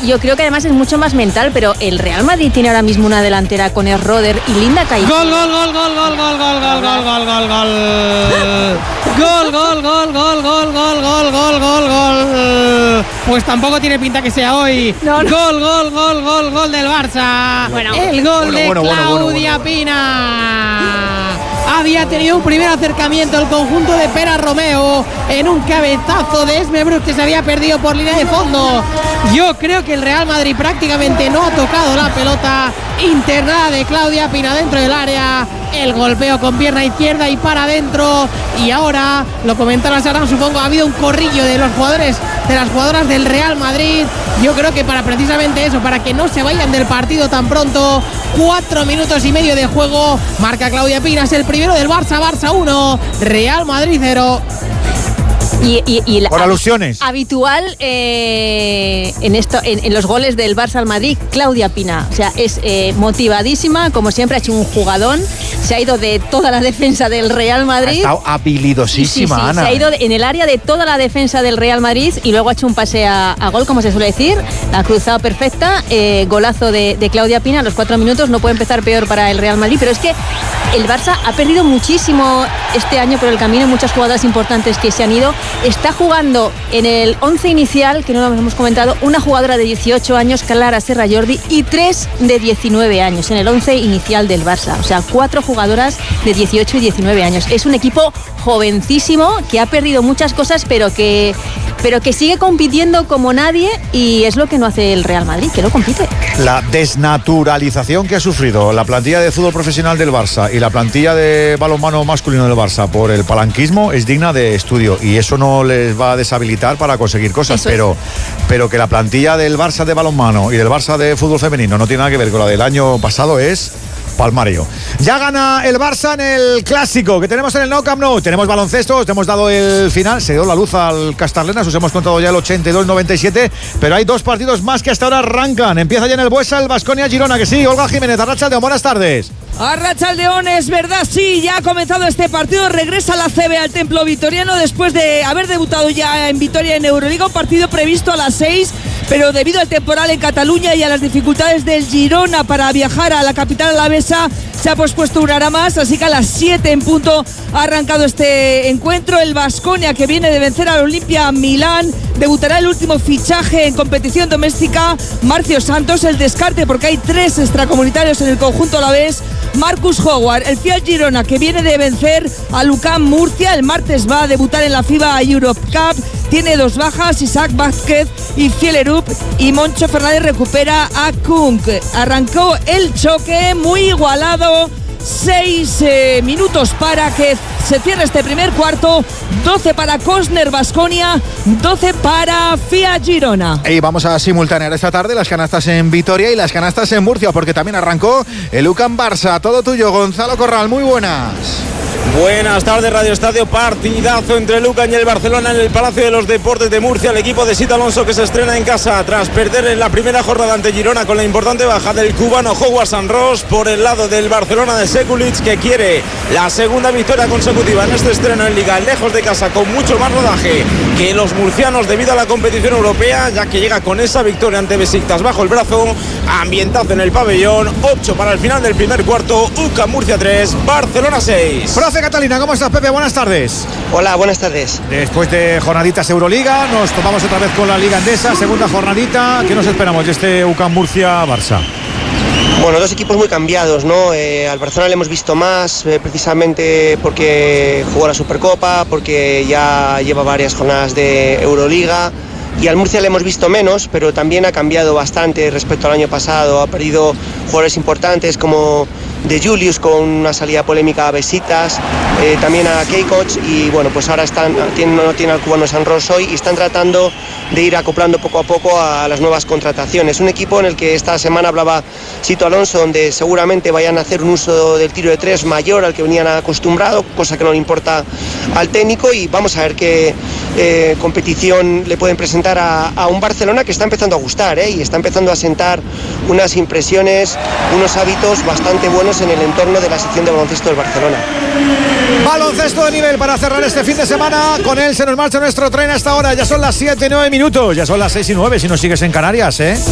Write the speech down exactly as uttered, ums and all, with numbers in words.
yo creo que además es mucho más mental, pero el Real Madrid tiene ahora mismo una delantera con Schroeder y Linda Caicedo. Gol, gol, gol, gol, gol, gol, gol, gol, gol, gol, gol, gol. Gol, gol, gol, gol, gol, gol, gol, gol, gol, gol. Pues tampoco tiene pinta que sea hoy. No, no. Gol, gol, gol, gol, gol del Barça. Bueno, el gol bueno, de bueno, Claudia bueno, bueno, bueno. Pina. Había tenido un primer acercamiento el conjunto de Pera Romeo en un cabezazo de Esme Bruch que se había perdido por línea de fondo. Yo creo que el Real Madrid prácticamente no ha tocado la pelota internada de Claudia Pina dentro del área. El golpeo con pierna izquierda y para adentro. Y ahora, lo comentaron Sarán, supongo, ha habido un corrillo de los jugadores, de las jugadoras del Real Madrid. Yo creo que para precisamente eso, para que no se vayan del partido tan pronto. Cuatro minutos y medio de juego. Marca Claudia Pina, es el primero del Barça. Barça uno, Real Madrid cero. Y, y, y la, por alusiones. Habitual eh, en esto en, en los goles del Barça al Madrid, Claudia Pina. O sea, es eh, motivadísima, como siempre ha hecho un jugadón. Se ha ido de toda la defensa del Real Madrid. Ha estado habilidosísima, sí, sí, sí, Ana. Se ha ido en el área de toda la defensa del Real Madrid y luego ha hecho un pase a, a gol, como se suele decir. La ha cruzado perfecta. Eh, golazo de, de Claudia Pina a los cuatro minutos. No puede empezar peor para el Real Madrid, pero es que el Barça ha perdido muchísimo este año por el camino. Muchas jugadoras importantes que se han ido. Está jugando en el once inicial, que no lo hemos comentado, una jugadora de dieciocho años, Clara Serra Jordi, y tres de diecinueve años en el once inicial del Barça. O sea, cuatro jugadoras de dieciocho y diecinueve años. Es un equipo jovencísimo que ha perdido muchas cosas, pero que, pero que sigue compitiendo como nadie, y es lo que no hace el Real Madrid, que no compite. La desnaturalización que ha sufrido la plantilla de fútbol profesional del Barça y la plantilla de balonmano masculino del Barça por el palanquismo es digna de estudio, y eso no les va a deshabilitar para conseguir cosas, pero, pero que la plantilla del Barça de balonmano y del Barça de fútbol femenino no tiene nada que ver con la del año pasado es palmario. Ya gana el Barça en el clásico que tenemos en el Nou Camp Nou. Tenemos baloncesto, os hemos dado el final, se dio la luz al Castarlenas, os hemos contado ya el ochenta y dos noventa y siete, pero hay dos partidos más que hasta ahora arrancan. Empieza ya en el Buesa el Baskonia Girona, que sí, Olga Jiménez, Arratsaldeon, buenas tardes. Arratsaldeon, es verdad, sí, ya ha comenzado este partido, regresa la C B al Templo Vitoriano después de haber debutado ya en Vitoria en Euroliga, un partido previsto a las seis, pero debido al temporal en Cataluña y a las dificultades del Girona para viajar a la capital alavesa, se ha pospuesto una hora más, así que a las siete en punto ha arrancado este encuentro. El Baskonia, que viene de vencer al Olimpia Milán, debutará el último fichaje en competición doméstica, Marcio Santos, el descarte porque hay tres extracomunitarios en el conjunto alavés, Marcus Howard. El Fiat Girona, que viene de vencer a Lucán Murcia, el martes va a debutar en la FIBA Europe Cup, tiene dos bajas, Isaac Vázquez y Fielerup, y Moncho Fernández recupera a Kunk. Arrancó el choque muy igualado, seis eh, minutos para que se cierre este primer cuarto, doce para Cosner Baskonia, doce para Fiat Girona. Y vamos a simultanear esta tarde las canastas en Vitoria y las canastas en Murcia, porque también arrancó el UCAM Barça. Todo tuyo, Gonzalo Corral, muy buenas. Buenas tardes, Radio Estadio. Partidazo entre el UCAM y el Barcelona en el Palacio de los Deportes de Murcia. El equipo de Sito Alonso, que se estrena en casa tras perder en la primera jornada ante Girona con la importante baja del cubano Howard Sanros. Por el lado del Barcelona de Sekulic, que quiere la segunda victoria consecutiva en este estreno en Liga, lejos de casa, con mucho más rodaje que los murcianos debido a la competición europea, ya que llega con esa victoria ante Besiktas bajo el brazo. Ambientazo en el pabellón. Ocho para el final del primer cuarto. UCAM Murcia tres, Barcelona seis. Profe Catalina, ¿cómo estás, Pepe? Buenas tardes. Hola, buenas tardes. Después de jornaditas Euroliga, nos tomamos otra vez con la Liga Endesa, segunda jornadita. ¿Qué nos esperamos de este UCAM Murcia-Barça? Bueno, dos equipos muy cambiados, ¿no? Eh, al Barcelona le hemos visto más, eh, precisamente porque jugó la Supercopa, porque ya lleva varias jornadas de Euroliga. Y al Murcia le hemos visto menos, pero también ha cambiado bastante respecto al año pasado. Ha perdido jugadores importantes como De Julius, con una salida polémica a Besiktas, eh, también a Keikoch, y bueno, pues ahora están, tienen, no tiene al cubano Sanros hoy, y están tratando de ir acoplando poco a poco a las nuevas contrataciones. Un equipo en el que esta semana hablaba Sito Alonso, donde seguramente vayan a hacer un uso del tiro de tres mayor al que venían acostumbrados, cosa que no le importa al técnico, y vamos a ver qué eh, competición le pueden presentar a, a un Barcelona que está empezando a gustar, ¿eh? Y está empezando a sentar unas impresiones, unos hábitos bastante buenos en el entorno de la sección de baloncesto del Barcelona. Baloncesto de nivel para cerrar este fin de semana. Con él se nos marcha nuestro tren hasta ahora. Ya son las siete y nueve minutos. Ya son las seis y nueve si nos sigues en Canarias, ¿eh?